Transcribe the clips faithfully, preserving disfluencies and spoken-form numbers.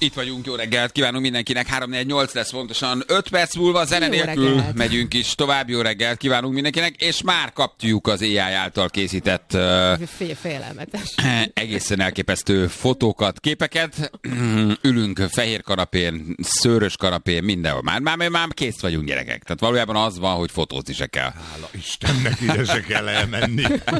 Itt vagyunk, jó reggelt kívánunk mindenkinek, három négy nyolc lesz pontosan, öt perc múlva zene nélkül megyünk is tovább, jó reggelt kívánunk mindenkinek, és már kapjuk az á i által készített uh, félelmetes, egészen elképesztő fotókat, képeket, ülünk fehér kanapén, szőrös kanapén, mindenhol, már, már, már kész vagyunk gyerekek, tehát valójában az van, hogy fotózni se kell. Hála Istennek, ide se kell elmenni.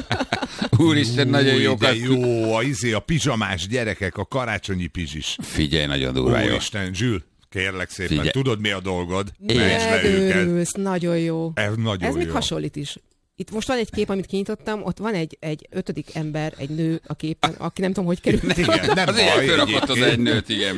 Úristen, nagyon jó. De jó, a, izé, a pizsamás gyerekek, a karácsonyi pizsis. Figyelj, nagyon durva jó. Úristen, Zsül, kérlek szépen, Figyelj. Tudod mi a dolgod? Megőrülsz, nagyon jó. Ez nagyon Ez jó. még hasonlít is. Itt most van egy kép, amit kinyitottam, ott van egy, egy ötödik ember, egy nő a képen, aki nem tudom, hogy került. Igen, nem az ilyen baj, fölrakott az egy nőt, igen.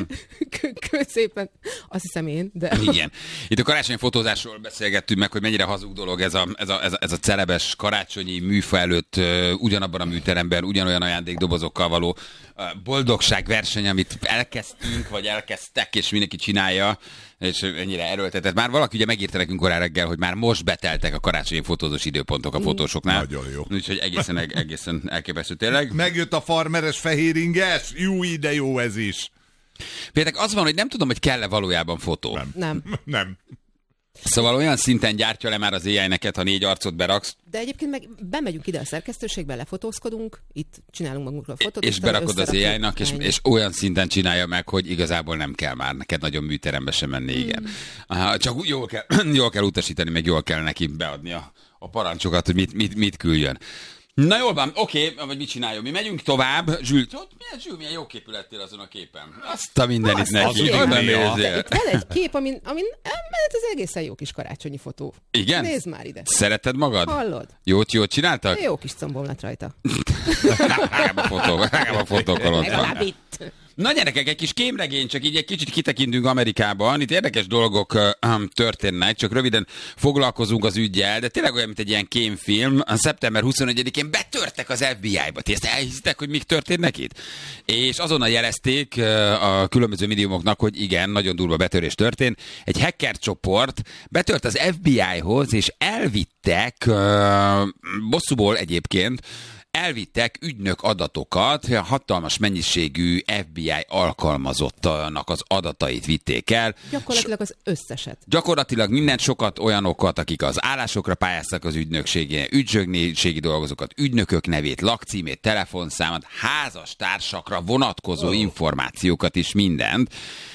Szépen, azt hiszem én, de... Igen. Itt a karácsonyi fotózásról beszélgettünk meg, hogy mennyire hazug dolog ez a, ez a, ez a, ez a celebes karácsonyi műfa előtt uh, ugyanabban a műteremben, ugyanolyan ajándékdobozokkal való uh, boldogságverseny, amit elkezdtünk, vagy elkezdtek, és mindenki csinálja, és ennyire erőltetett. Már valaki ugye megírta nekünk korán reggel, hogy már most beteltek a karácsonyi fotózós időpontok a fotósoknál. Nagyon jó. Úgyhogy egészen, egészen elképesztő tényleg. Megjött a farmeres fehéringes, jó ide jó ez is. Például az van, hogy nem tudom, hogy kell-e valójában fotó. Nem. Nem. Nem. Szóval olyan szinten gyártja le már az á i neked, ha négy arcot beraksz. De egyébként meg bemegyünk ide a szerkesztőségbe, lefotózkodunk, itt csinálunk magunkról fotót. És berakod az á i-nak, és, és olyan szinten csinálja meg, hogy igazából nem kell már neked nagyon műterembe sem menni, igen. Mm. Aha, csak jól kell, jól kell utasítani, meg jól kell neki beadni a, a parancsokat, hogy mit, mit, mit küldjön. Na jól van, oké, vagy mit csináljon? Mi megyünk tovább. Zsül, milyen, Zsül, milyen jó képű lettél azon a képen. Azt a mindenit Azt neki. az Nem néha. nézzél. Itt van egy kép, amin, amin ez egészen jó kis karácsonyi fotó. Igen? Nézd már ide. Szereted magad? Hallod? Jót, jót csináltak? Jó kis combom lett rajta. Legalább a fotók, legalább a fotókon ott Legalább van. itt. Na gyerekek, egy kis kémregény, csak így egy kicsit kitekintünk Amerikában. Itt érdekes dolgok uh, történnek, csak röviden foglalkozunk az üggyel, de tényleg olyan, mint egy ilyen kémfilm. A szeptember huszonegyedikén betörtek az ef bé i-ba. Ti ezt elhiszitek, hogy mik történnek itt? És azonnal jelezték uh, a különböző médiumoknak, hogy igen, nagyon durva betörés történt. Egy hacker csoport betört az ef bé i-hoz, és elvittek, uh, bosszúból egyébként, elvittek ügynök adatokat, hatalmas mennyiségű ef bé i alkalmazottnak az adatait vitték el. Gyakorlatilag az összeset. Gyakorlatilag mindent, sokat olyanokat, akik az állásokra pályáztak az ügynökségén, ügynökségi dolgozókat, ügynökök nevét, lakcímét, telefonszámot, házastársakra vonatkozó oh. információkat is, mindent.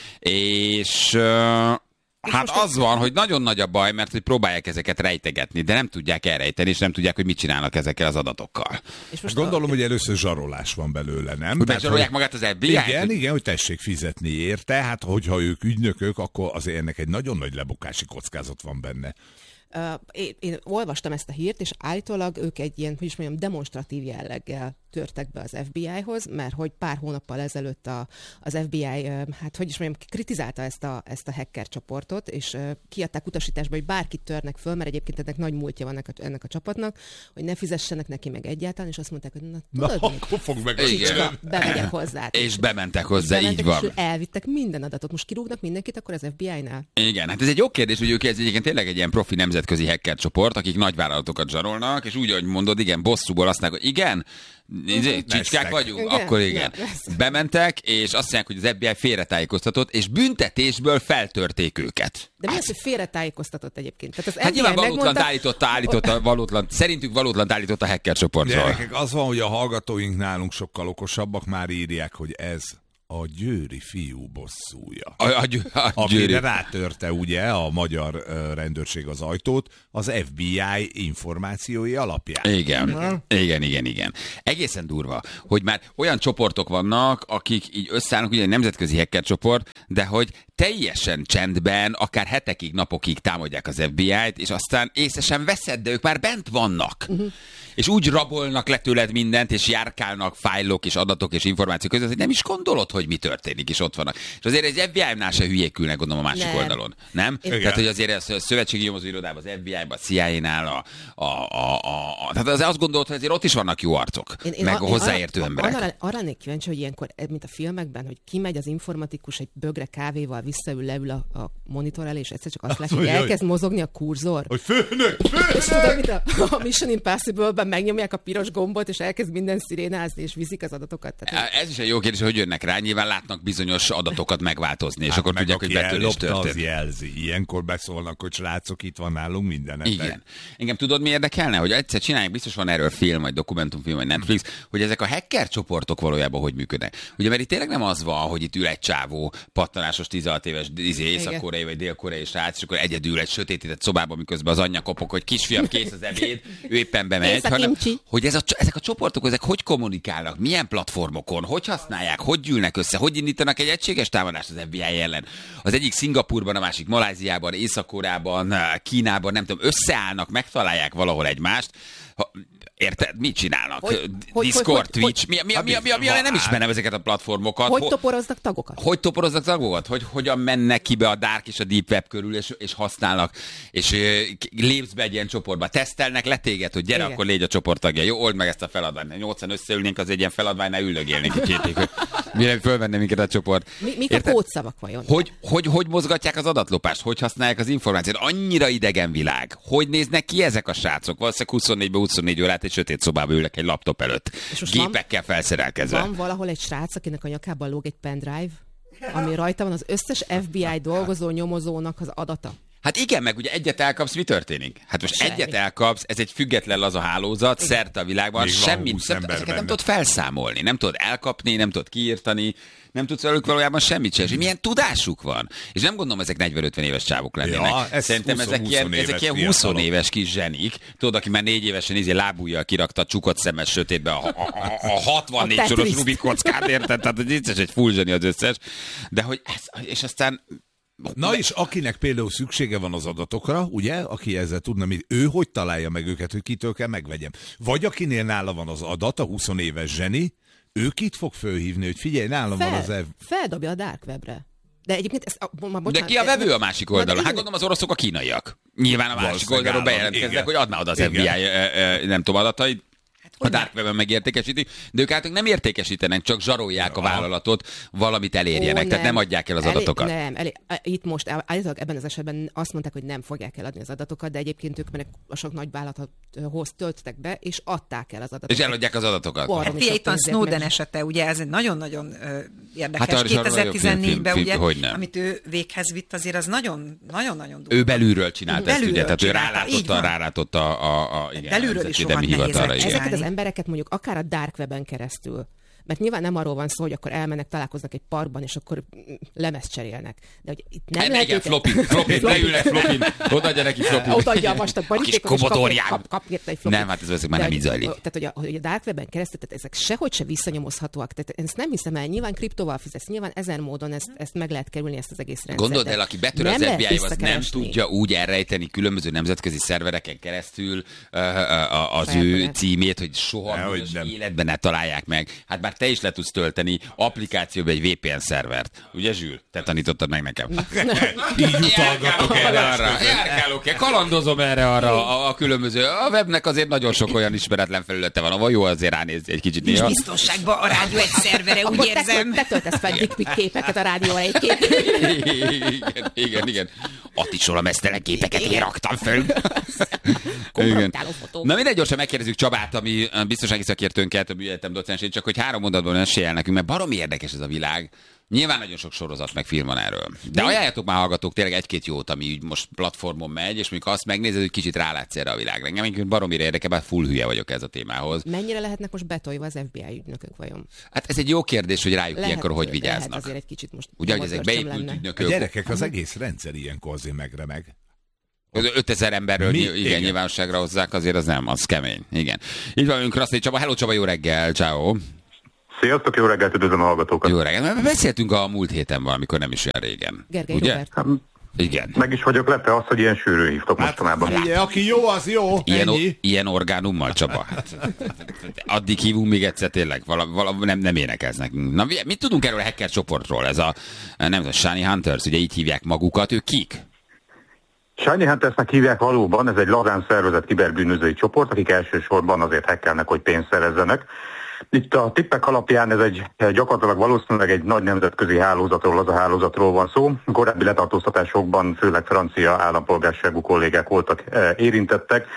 És... Uh, Hát az van, hogy nagyon nagy a baj, mert hogy próbálják ezeket rejtegetni, de nem tudják elrejteni, és nem tudják, hogy mit csinálnak ezekkel az adatokkal. És most Gondolom, a... hogy először zsarolás van belőle, nem? Hogy bezsarolják magát az ef bé i? Igen, hogy... igen, hogy tessék fizetni érte, hát hogyha ők ügynökök, akkor azért ennek egy nagyon nagy lebukási kockázat van benne. Uh, én, én olvastam ezt a hírt, és állítólag ők egy ilyen, hogy is mondjam, demonstratív jelleggel törtek be az ef bé i-hoz, mert hogy pár hónappal ezelőtt a, az ef bé i, uh, hát hogy is mondjam, kritizálta ezt a, ezt a hacker csoportot, és uh, kiadták utasításba, hogy bárkit törnek föl, mert egyébként ennek nagy múltja van ennek a, ennek a csapatnak, hogy ne fizessenek neki meg egyáltalán, és azt mondták, hogy na tudod na, mit? akkor fogd meg a Csicska, bemegyek hozzá. És bementek hozzá, bementek, így van. És elvittek minden adatot. Most kirúgnak mindenkit akkor az ef bé i-nál? Igen, hát ez egy jó kérdés, hogy ők ez egyébként tényleg egy ilyen profi nemzetközi hacker csoport, akik nagyvállalatokat zsarolnak, és úgy, ahogy mondod, igen, bosszúból azt mondják, hogy igen, csicskák vagyunk, igen? akkor igen. Nem, Bementek, és azt mondják, hogy az ef bé i félretájékoztatott, és büntetésből feltörték őket. De mi az, hogy félretájékoztatott egyébként? Tehát az Hát nyilván valótlan megmondta... állította, állította, valótlan, szerintük valótlan állította a hacker csoportról. Gyerekek, az van, hogy a hallgatóink nálunk sokkal okosabbak, már írják, hogy ez a győri fiú bosszúja. A, a, a, a Akire rátörte ugye a magyar uh, rendőrség az ajtót az ef bé i információi alapján. Igen, igen, igen, igen, igen. Egészen durva, hogy már olyan csoportok vannak, akik így összeállnak, ugye egy nemzetközi hacker csoport, de hogy teljesen csendben, akár hetekig, napokig támadják az ef bé i-t, és aztán észre sem veszed, de ők már bent vannak. Uh-huh. És úgy rabolnak le tőled mindent, és járkálnak fájlok, és adatok, és információk között, hogy nem is gondolod, hogy mi történik, és ott vannak. És azért egy ef bé i-nál se hülyékülnek, gondolom a másik nem. oldalon. Nem? Igen. Tehát, hogy azért a szövetségi nyomozóirodában, az ef bé i-ban, a cé i á-nál, a, a, a, a, a, tehát azért azt gondolod, hogy azért ott is vannak jó arcok, én, én meg a, hozzáértő arra, emberek. Arra, arra lennék kíváncsi, hogy ilyenkor, mint a filmekben, hogy kimegy az informatikus egy bögre kávéval, visszaül, leül a, a monitor elé, és egyszer csak azt látja, hogy elkezd hogy... mozogni a kurzor. Hogy főnök, főnök! És tudod, mint a, a Mission Impossible-ben megnyomják a piros gombot, és elkezd minden szirénázni, és viszik az adatokat. Tehát, ez is egy jó kérdés, hogy jönnek rá. nyilván látnak bizonyos adatokat megváltozni, és Hát akkor meg tudják, hogy aki betörés ellopta, történt. az jelzi. Ilyenkor beszólnak, hogy srácok, itt van nálunk mindenetek. Igen. Engem tudod, mi érdekelne? Hogy egyszer csinálják, biztos van erről film, vagy dokumentumfilm, vagy Netflix, hogy ezek a hacker csoportok valójában hogy működnek. Ugye, mert itt tényleg nem az van, hogy itt ül egy csávó, pattanásos tizenhat éves izé, észak-koreai vagy dél-koreai srác, és akkor egyedül egy sötétített szobában, miközben az anyja kopog, hogy kisfiam, kész az ebéd, ő éppen bemegy, hanem, hogy ez a, ezek a csoportok, ezek hogy kommunikálnak, milyen platformokon, hogy használják, hogy gyűlnek össze, hogy indítanak egy egységes támadást az ef bé i ellen. Az egyik Szingapurban, a másik Maláziában, Észak-Koreában, Kínában, nem tudom, összeállnak, megtalálják valahol egymást. Ha, érted? Mit csinálnak? Hogy, Discord, hogy, hogy, Twitch, mi, mi, mi, mi, mi, mi, nem ismerem ezeket a platformokat. Hogy toporoznak tagokat? Hogy toporoznak tagokat? Hogy hogyan mennek ki be a dark és a deep web körül, és, és használnak, és uh, lépsz be egy ilyen csoportba. Tesztelnek le téged, hogy gyere, igen, akkor légy a csoporttagja. Jó, old meg ezt a feladványt. Nyolcan összeülnénk, az egy ilyen feladványnál üldögélnénk egy két hogy mire fölvenne minket a csoport. Mi, mik Érted? A kódszavak vajon? Hogy, hogy, hogy mozgatják az adatlopást? Hogy használják az információt? Annyira idegen világ. Hogy néznek ki ezek a srácok? Valószínűleg huszonnégyben huszonnégy órát egy sötét szobába ülnek egy laptop előtt. Gépekkel van, felszerelkezve. Van valahol egy srác, akinek a nyakában lóg egy pendrive, ami rajta van az összes ef bé i dolgozó nyomozónak az adata. Hát igen, meg ugye egyet elkapsz, mi történik? Hát most Semmi. egyet elkapsz, ez egy független laza hálózat, igen, szerte a világban, semmit, ezeket nem tudod felszámolni, nem tudod elkapni, nem tudod kiírtani, nem tudsz velük valójában semmit sem. És milyen tudásuk van? És nem gondolom, ezek negyven-ötven éves csávok lennének. Ja, Szerintem húsz, ezek, ilyen, ezek ilyen húsz éves kis zsenik. Tudod, aki már négy évesen izé lábújjal kirakta csukott szemes sötétbe a, a, a, a hatvannégy a soros Rubik kockát, érted? Tehát hogy nincs egy full zseni az összes. De hogy ez, és aztán Na és akinek például szüksége van az adatokra, ugye, aki ezzel tudna, ő hogy találja meg őket, hogy kitől kell megvegyem. Vagy akinél nála van az adat, a húsz éves zseni, ő kit fog fölhívni, hogy figyelj, nálam Fel, van az ev... Feldobja a dark webre. De egyébként ezt, ma, bocsánat, de ki a vevő a másik oldalon? Hát gondolom az oroszok a kínaiak. Nyilván a másik oldalról bejelentkeznek, hogy adná oda az igen, ef bé i nem tudom adatait. A dark webben megértékesítik, de ők általában nem értékesítenek, csak zsarolják ja. a vállalatot, valamit elérjenek, Ó, nem. tehát nem adják el az elé, adatokat. Nem, elé, itt most állítólag ebben az esetben azt mondták, hogy nem fogják eladni az adatokat, de egyébként ők meg a sok nagy vállalathoz töltöttek be, és adták el az adatokat. És eladják az adatokat. Hát itt van Snowden meg... esete, ugye ez egy nagyon-nagyon uh, érdekes. Hát kétezer-tizennégyben, ugye, amit ő véghez vitt, azért az nagyon-nagyon durva. Ő belülről csinálta ezt, ugye, tehát ő rálátotta, rálátotta a belülről is rohadt nehéz. Embereket mondjuk akár a dark weben keresztül, mert nyilván nem arról van szó, hogy akkor elmennek, találkoznak egy parkban, és akkor lemezt cserélnek. De hogy itt nem lehet őket... flopin, flopin, leülnek flopin, odaadja neki flopin. Odaadja a vastag borítékot, és kap, kap, kap érte egy flopin. Nem, hát ez ezek már nem így zajlik. Tehát, hogy a, hogy a dark weben keresztül, tehát ezek sehogy se visszanyomozhatóak. Tehát ezt nem hiszem el, nyilván kriptóval fizetsz, nyilván ezer módon ezt, ezt meg lehet kerülni, ezt az egész rendszert. Gondold el, aki betör az ef bé i-hoz, nem tudja úgy elrejteni különböző nemzetközi szervereken keresztül az ő címét, hogy soha életben ne találják meg. Hát már te is le tudsz tölteni applikációba egy vé pé en szervert. Ugye, Zsül? Te tanítottad meg nekem. Így utalgatok erre arra. Járkálok -e, kalandozom erre arra a, a különböző. A webnek azért nagyon sok olyan ismeretlen felülete van. A jó azért ránézni egy kicsit néha. Nincs biztonságban a rádió egy szervere, úgy érzem. Te töltesz fel dickpic képeket a rádióra egyébként. Igen, igen, igen. Atticsol a mesztelen képeket én raktam föl. Na mindegy, gyorsan megkérdezzük Csabát, ami biztonsági szakértőnket, a műegyetem docensét, csak hogy három mondatban mesélj el nekünk, mert baromi érdekes ez a világ. Nyilván nagyon sok sorozat meg film van erről. De ajánljatok már, hallgatók, tényleg egy-két jót, ami most platformon megy, és mikor azt megnézed, hogy kicsit rálátsz erre a világra. Engem baromira érdekel, bár full hülye vagyok ez a témához. Mennyire lehetnek most betolva az ef bé i ügynökök vajon? Hát ez egy jó kérdés, hogy rájuk lehet, ilyenkor hogy vigyáznak. Lehet azért egy kicsit most. Ugye, hogy ezek beépült ügynökök. A gyerekek, az egész rendszer ilyenkor azért megremeg. ötezer emberről Mi? igen, igen, nyilvánosságra hozzák, azért az nem, az kemény. Igen. Így van, Krasztai Csaba. Hello Csaba, jó reggel, ciao. Sziasztok, jó reggelt, üdvözlöm a hallgatókat. Jó reggel. Beszéltünk a múlt héten valamikor, nem is olyan régen. Gergely Robert. Hát, igen. Meg is vagyok lepve azt, hogy ilyen sűrűn hívtok hát, mostanában. Ugye, aki jó, az jó. Ilyen, o- ilyen orgánummal, Csaba. Hát, addig hívunk még egyszer tényleg, vala, vala, nem, nem énekeznek. Na, mit tudunk erről a hacker csoportról? Ez a, nem tudom, Shiny Hunters, ugye így hívják magukat, ők kik? Shiny Huntersnek hívják valóban, ez egy lazán szervezett kiberbűnözői csoport, akik elsősorban azért hackelnek, hogy pénzt szerezzenek. Itt a tippek alapján ez egy gyakorlatilag valószínűleg egy nagy nemzetközi hálózatról, az a hálózatról van szó. Korábbi letartóztatásokban főleg francia állampolgárságú kollégák voltak érintettek.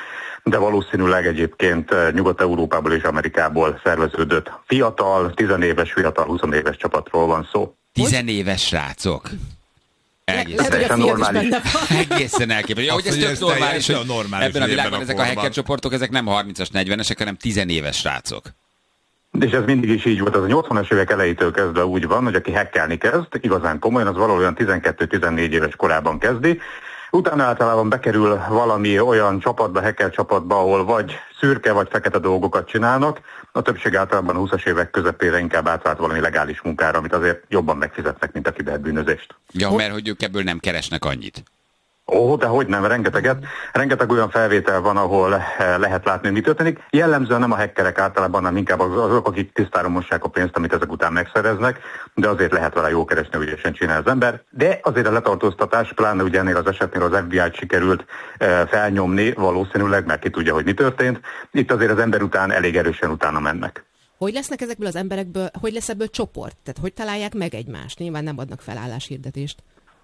de valószínűleg egyébként Nyugat-Európából és Amerikából szerveződött fiatal, tizenéves, fiatal, huszonéves csapatról van szó. Tizenéves srácok? Egészen normális. Egészen elképesztő. Ahogy ez tök normális, hogy normális, ebben a világban ezek a hacker csoportok, ezek nem harmincas, negyvenesek, hanem tizenéves srácok. És ez mindig is így volt. Az a nyolcvanas évek elejétől kezdve úgy van, hogy aki hackelni kezd, igazán komolyan, az valahol olyan tizenkettő-tizennégy éves korában kezdi. Utána általában bekerül valami olyan csapatba, hacker csapatba, ahol vagy szürke, vagy fekete dolgokat csinálnak. A többség általában a húszas évek közepére inkább átvált valami legális munkára, amit azért jobban megfizetnek, mint a kiberbűnözést. Ja, mert hogy ők ebből nem keresnek annyit. Ó, de hogy nem, rengeteget. Rengeteg olyan felvétel van, ahol lehet látni, mi történik. Jellemzően nem a hackerek általában, hanem inkább azok, akik tisztára mossák a pénzt, amit ezek után megszereznek, de azért lehet vele jó keresni, hogy ügyesen csinál az ember. De azért a letartóztatás, pláne ugye ennél az esetnél az ef bé í-t sikerült felnyomni valószínűleg, mert ki tudja, hogy mi történt. Itt azért az ember után elég erősen utána mennek. Hogy lesznek ezekből az emberekből, hogy lesz ebből csoport? Tehát hogy találják meg egymást? Nyilván nem adnak felálláshirdetést.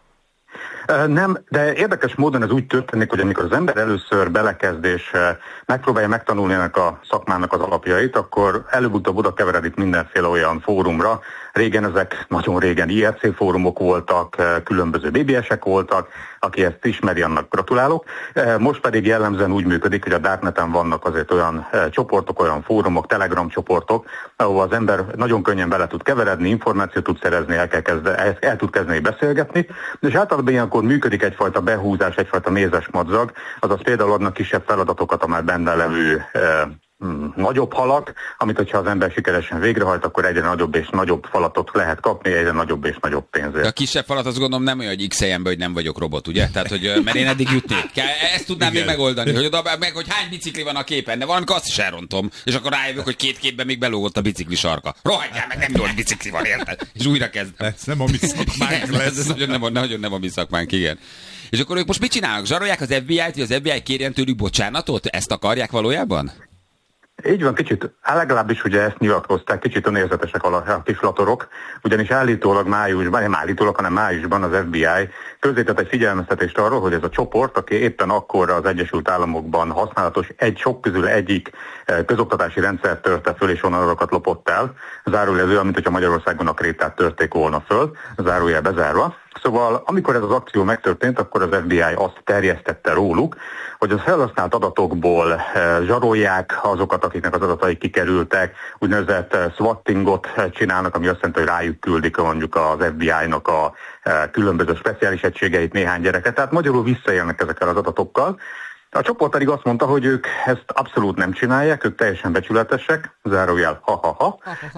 Nem, de érdekes módon ez úgy történik, hogy amikor az ember először belekezd és megpróbálja megtanulni ennek a szakmának az alapjait, akkor előbb-utóbb oda keveredik mindenféle olyan fórumra. Régen ezek nagyon régen i er cé fórumok voltak, különböző bé bé esek voltak, aki ezt ismeri, annak gratulálok. Most pedig jellemzően úgy működik, hogy a Darkneten vannak azért olyan csoportok, olyan fórumok, Telegram csoportok, ahol az ember nagyon könnyen bele tud keveredni, információt tud szerezni, el, kell kezde, el tud kezdeni beszélgetni, és általában ilyenkor működik egyfajta behúzás, egyfajta mézes madzag, azaz például adnak kisebb feladatokat a már benne levő nagyobb halak, amit hogyha az ember sikeresen végrehajt, akkor egyre nagyobb és nagyobb falatot lehet kapni, egyre nagyobb és nagyobb pénzért. De a kisebb falat azt gondolom nem olyan, hogy x-eljen be, hogy nem vagyok robot, ugye? Tehát, hogy mert én eddig ütnék. Ezt tudnám még megoldani, hogy oda meg, hogy hány bicikli van a képen, de valamikor azt is elrontom, és akkor rájövök, hogy két képben még belógott a bicikli sarka. Rohadjál meg, nem nyolc bicikli van, érted? És újra kezd. Ez nem a mi szakmánk lesz. Ez nagyon nem, nagyon nem a mi szakmánk, igen. És akkor ők most mit csinálnak? Zsarolják az ef bé í-t, hogy az ef bé í kérjen tőlük bocsánatot? Ezt akarják valójában? Így van, kicsit, legalábbis ugye ezt nyilatkozták, kicsit önérzetesek a kislatorok, ugyanis állítólag májusban, nem állítólag, hanem májusban az ef bé í közzétett egy figyelmeztetést arról, hogy ez a csoport, aki éppen akkor az Egyesült Államokban használatos, egy sok közül egyik közoktatási rendszert törte föl, és onnan adatokat lopott el. Zárójel olyan, mint hogyha Magyarországon a krétát törték volna föl, zárójel bezárva. Szóval amikor ez az akció megtörtént, akkor az ef bé í azt terjesztette róluk, hogy az felhasznált adatokból zsarolják azokat, akiknek az adatai kikerültek, úgynevezett swattingot csinálnak, ami azt jelenti, hogy rájuk küldik mondjuk az ef bé í-nak a különböző speciális egységeit, néhány gyereket, tehát magyarul visszaélnek ezekkel az adatokkal. A csoport pedig azt mondta, hogy ők ezt abszolút nem csinálják, ők teljesen becsületesek, zárójel ha-ha-ha,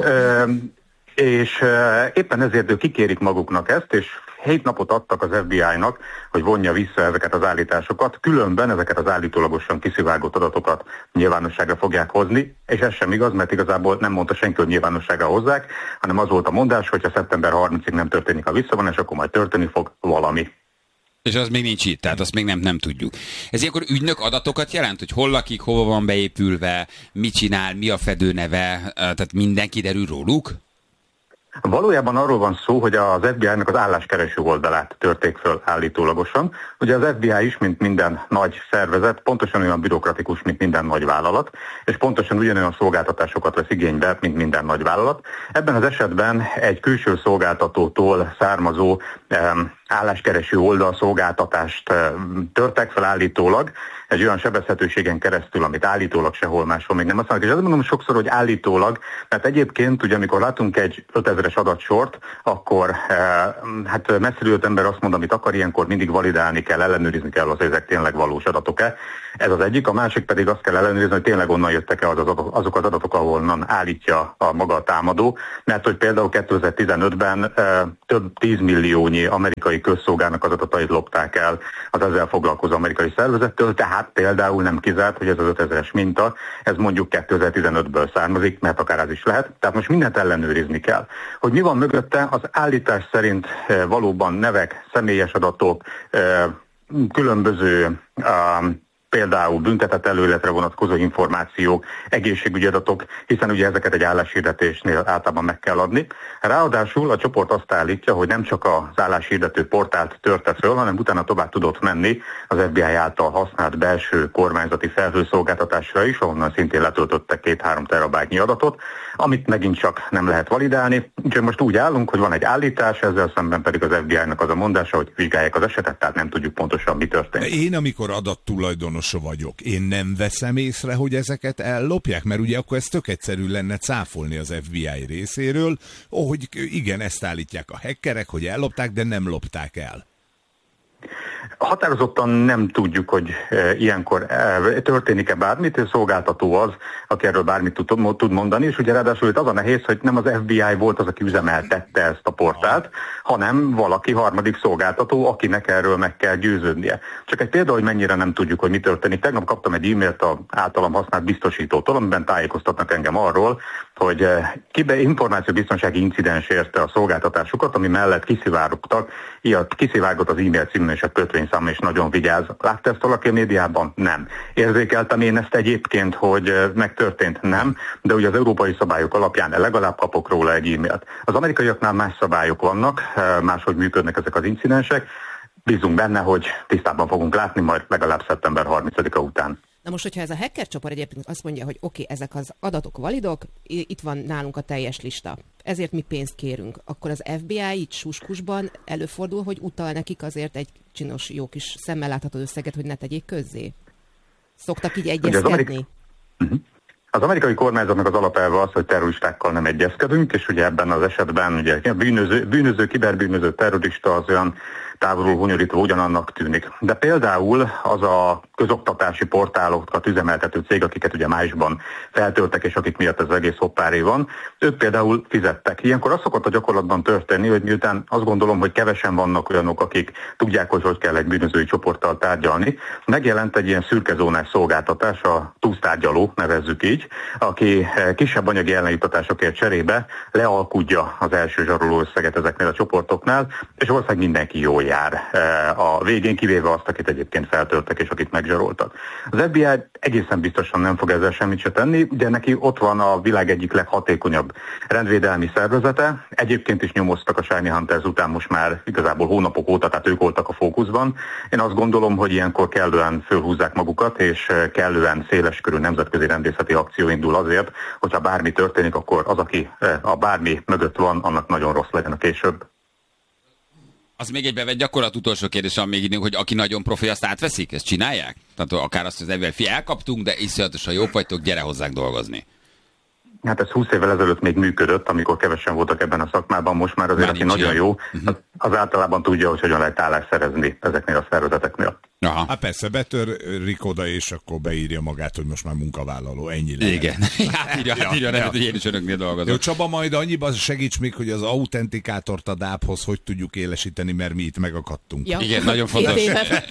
és éppen ezért ők kikérik maguknak ezt, és hét napot adtak az ef bé í-nak, hogy vonja vissza ezeket az állításokat, különben ezeket az állítólagosan kiszivárgott adatokat nyilvánosságra fogják hozni, és ez sem igaz, mert igazából nem mondta senki, hogy nyilvánosságra hozzák, hanem az volt a mondás, hogy ha szeptember harmincadikáig nem történik a visszavonás, akkor majd történni fog valami. És az még nincs itt, tehát azt még nem, nem tudjuk. Ez ilyenkor ügynök adatokat jelent, hogy hol lakik, hova van beépülve, mit csinál, mi a fedőneve, tehát minden kiderül róluk? Valójában arról van szó, hogy az ef bé í-nak az álláskereső oldalát törték föl állítólagosan. Ugye az ef bé í is, mint minden nagy szervezet, pontosan olyan bürokratikus, mint minden nagy vállalat, és pontosan ugyanolyan szolgáltatásokat vesz igénybe, mint minden nagy vállalat. Ebben az esetben egy külső szolgáltatótól származó um, álláskereső oldal szolgáltatást um, törtek fel állítólag, egy olyan sebezhetőségen keresztül, amit állítólag sehol máshol még nem használnak. És azt mondom sokszor, hogy állítólag, mert egyébként, ugye amikor látunk egy ötezeres adatsort, akkor eh, hát messziről ember azt mond, amit akar, ilyenkor mindig validálni kell, ellenőrizni kell, hogy ezek tényleg valós adatok-e. Ez az egyik, a másik pedig azt kell ellenőrizni, hogy tényleg onnan jöttek-e az adatok, azok az adatok, ahonnan állítja a maga a támadó, mert hogy például kétezer-tizenötben eh, több tízmilliónyi amerikai közszolgálnak az adatait lopták el az ezzel foglalkozó amerikai szervezettől, tehát például nem kizárt, hogy ez az ötezeres minta, ez mondjuk kétezer-tizenötből származik, mert akár az is lehet. Tehát most mindent ellenőrizni kell. Hogy mi van mögötte, az állítás szerint e, valóban nevek, személyes adatok, e, különböző e, például büntetett előéletre vonatkozó információk, egészségügyi adatok, hiszen ugye ezeket egy álláshirdetésnél általában meg kell adni. Ráadásul a csoport azt állítja, hogy nem csak az álláshirdető portált törte föl, hanem utána tovább tudott menni az ef bé i által használt belső kormányzati felhőszolgáltatásra is, ahonnan szintén letöltöttek két-három terabájtnyi adatot, amit megint csak nem lehet validálni. Úgyhogy most úgy állunk, hogy van egy állítás, ezzel szemben pedig az ef bé i-nak az a mondása, hogy vizsgálják az esetet, tehát nem tudjuk pontosan, mi történt. Én, amikor adattulajdonosa vagyok, én nem veszem észre, hogy ezeket ellopják, mert ugye akkor ez tök egyszerű lenne cáfolni az ef bé i részéről, hogy igen, ezt állítják a hackerek, hogy ellopták, de nem lopták el. Határozottan nem tudjuk, hogy e, ilyenkor e, történik-e bármit, a szolgáltató az, aki erről bármit tud, tud mondani, és ugye ráadásul itt az a nehéz, hogy nem az ef bé i volt az, aki üzemeltette ezt a portált, hanem valaki harmadik szolgáltató, akinek erről meg kell győződnie. Csak egy példa, hogy mennyire nem tudjuk, hogy mi történik. Tegnap kaptam egy e-mailt az általam használt biztosítótól, amiben tájékoztatnak engem arról, hogy kibe információbiztonsági incidens érte a szolgáltatásukat, ami mellett kiszivárogtak, ilyet kiszivárgott az e-mail című és a kötvényszám, és nagyon vigyáz. Látta ezt valaki a médiában? Nem. Érzékeltem én ezt egyébként, hogy megtörtént? Nem, de ugye az európai szabályok alapján legalább kapok róla egy e-mailt. Az amerikaiaknál más szabályok vannak, máshogy működnek ezek az incidensek. Bízunk benne, hogy tisztában fogunk látni majd legalább szeptember harmincadika után. Na most, hogyha ez a hacker csoport egyébként azt mondja, hogy oké, okay, ezek az adatok validok, itt van nálunk a teljes lista, ezért mi pénzt kérünk, akkor az ef bé i itt suskusban előfordul, hogy utal nekik azért egy csinos, jó kis szemmel látható összeget, hogy ne tegyék közzé? Szoktak így egyezkedni? Az, amerik... uh-huh. az amerikai kormányzatnak az alapelve az, hogy terroristákkal nem egyezkedünk, és ugye ebben az esetben ugye bűnöző, bűnöző kiberbűnöző terrorista az olyan távolul hunyorítva ugyanannak tűnik. De például az a közoktatási portálokat üzemeltető cég, akiket ugye májusban feltörtek, és akik miatt ez egész hoppáré van, ők például fizettek. Ilyenkor az szokott a gyakorlatban történni, hogy miután azt gondolom, hogy kevesen vannak olyanok, akik tudják, hogy hogy kell egy bűnözői csoporttal tárgyalni, megjelent egy ilyen szürkezónás szolgáltatás, a túlsztárgyaló, nevezzük így, aki kisebb anyagi ellenjutatásokért cserébe lealkudja az első zsaroló összeget ezeknél a csoportoknál, és ország mindenki jól jár a végén, kivéve azt, akit egyébként feltörtek és akit megzsaroltak. Az ef bé i egészen biztosan nem fog ezzel semmit se tenni, de neki ott van a világ egyik leghatékonyabb rendvédelmi szervezete. Egyébként is nyomoztak a Shiny Hunters után most már igazából hónapok óta, tehát ők voltak a fókuszban. Én azt gondolom, hogy ilyenkor kellően fölhúzzák magukat, és kellően széleskörű nemzetközi rendészeti akció indul azért, hogyha bármi történik, akkor az, aki a bármi mögött van, annak nagyon rossz legyen a később. Az még egy bevett gyakorlat utolsó kérdés, ami még idő, hogy aki nagyon profi, azt átveszik? Ezt csinálják? Tehát akár azt, hogy az ef bé i fi elkaptunk, de iszonyatosan jók vagytok, gyere hozzánk dolgozni. Hát ez húsz évvel ezelőtt még működött, amikor kevesen voltak ebben a szakmában, most már azért, már aki nagyon jó, uh-huh. az általában tudja, hogy hogyan lehet állást szerezni ezeknél a szervezeteknél. Aha. Hát persze, betörik oda, és akkor beírja magát, hogy most már munkavállaló, ennyi lehet. Igen, hát írja, hát írja, ja, hogy én is önöknél dolgozom. Jó, Csaba, majd annyiban segíts még, hogy az autentikátort a dábhoz hogy tudjuk élesíteni, mert mi itt megakadtunk. Ja. Igen, nagyon fontos. Két éve.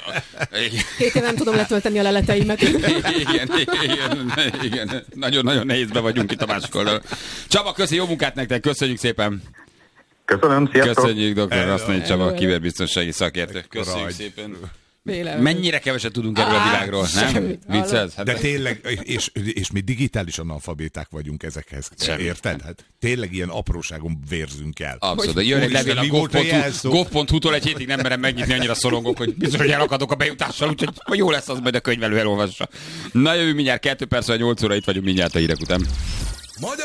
Két éve nem tudom letölteni a leleteimet. Igen, igen, igen. Nagyon-nagyon nehézbe vagyunk itt a másik oldalon. Csaba, köszi, jó munkát nektek, köszönjük szépen. Köszönöm, sziasztok. Köszönjük, doktor Asztmanyi Csaba, kiberbiztonsági szakértő. Köszönjük szépen. Vélem. Mennyire keveset tudunk erről a világról, nem? Viccelsz? Hát de tényleg, és, és mi digitális analfabéták vagyunk ezekhez. Semmi. Érted? Hát tényleg ilyen apróságon vérzünk el. Abszolút. Jön egy levél a gov pont hu-tól, egy hétig nem merem megnyitni, annyira szorongok, hogy biztos, hogy elakadok a bejutással, úgyhogy jó lesz az, majd a könyvelő elolvassa. Na jövő mindjárt kettő perc, vagy nyolc óra, itt vagyunk mindjárt a hírek után.